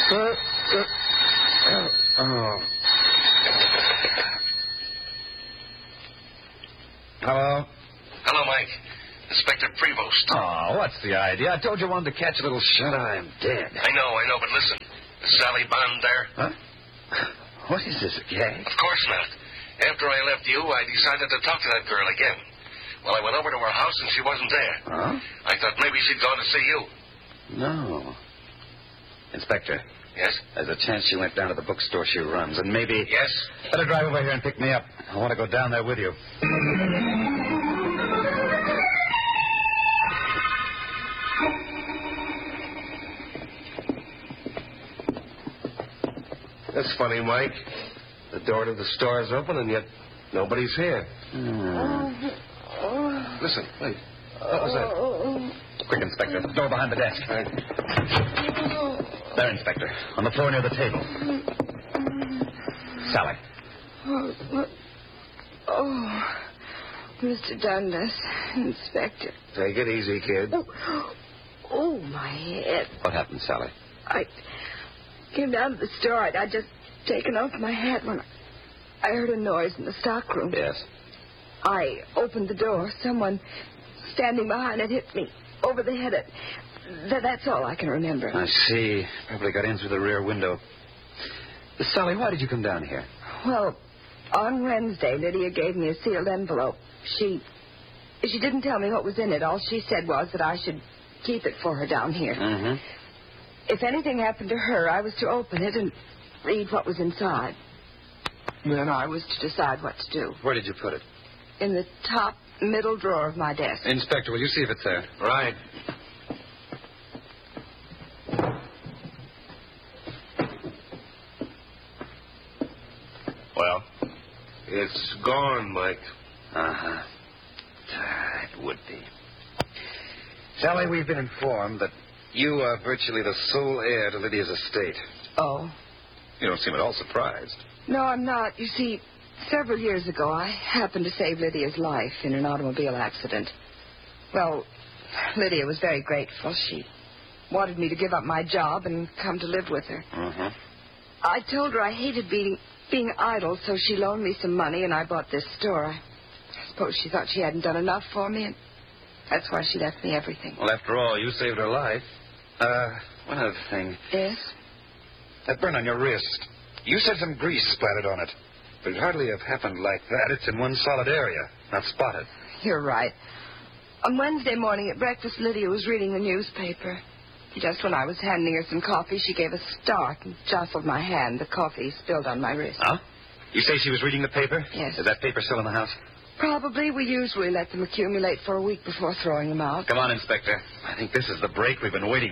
Oh. Hello? Hello, Mike. Inspector Prevost. Oh, what's the idea? I told you I wanted to catch a little shut. I'm dead. I know, but listen. Is Sally Bond there? Huh? What is this, a gag? Of course not. After I left you, I decided to talk to that girl again. Well, I went over to her house and she wasn't there. Huh? I thought maybe she'd gone to see you. No. Inspector. Yes? There's a chance she went down to the bookstore she runs, and maybe... Yes? Better drive over here and pick me up. I want to go down there with you. That's funny, Mike. The door to the store is open, and yet nobody's here. Listen, wait. What was that? Quick, Inspector. The door behind the desk. Right. There, Inspector. On the floor near the table. Sally. Mr. Dundas, Inspector. Take it easy, kid. Oh, my head. What happened, Sally? I came down to the store. I'd just taken off my hat when I heard a noise in the stockroom. Yes. I opened the door. Someone standing behind it hit me over the head. That's all I can remember. I see. Probably got in through the rear window. Sally, why did you come down here? Well, on Wednesday, Lydia gave me a sealed envelope. She didn't tell me what was in it. All she said was that I should keep it for her down here. Mm-hmm. If anything happened to her, I was to open it and read what was inside. Then I was to decide what to do. Where did you put it? In the top middle drawer of my desk. Inspector, will you see if it's there? Right. Well, it's gone, Mike. Uh-huh. It would be. Sally, we've been informed that you are virtually the sole heir to Lydia's estate. Oh. You don't seem at all surprised. No, I'm not. You see, several years ago, I happened to save Lydia's life in an automobile accident. Well, Lydia was very grateful. She wanted me to give up my job and come to live with her. Uh-huh. I told her I hated being idle, so she loaned me some money, and I bought this store. I suppose she thought she hadn't done enough for me, and that's why she left me everything. Well, after all, you saved her life. One other thing. Yes? That burn on your wrist. You said some grease splattered on it. But it'd hardly have happened like that. It's in one solid area, not spotted. You're right. On Wednesday morning at breakfast, Lydia was reading the newspaper. Just when I was handing her some coffee, she gave a start and jostled my hand. The coffee spilled on my wrist. Huh? You say she was reading the paper? Yes. Is that paper still in the house? Probably. We usually let them accumulate for a week before throwing them out. Come on, Inspector. I think this is the break we've been waiting